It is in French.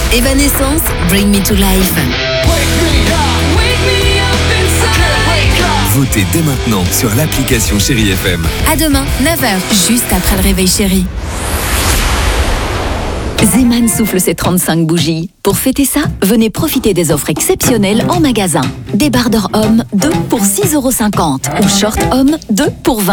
Evanescence, Bring Me to Life. Votez dès maintenant sur l'application Chéri FM. À demain, 9h, juste après le réveil chéri. Zeman souffle ses 35 bougies. Pour fêter ça, venez profiter des offres exceptionnelles en magasin. Débardeur homme, 2 pour 6,50 € ou short homme, 2 pour 20 €.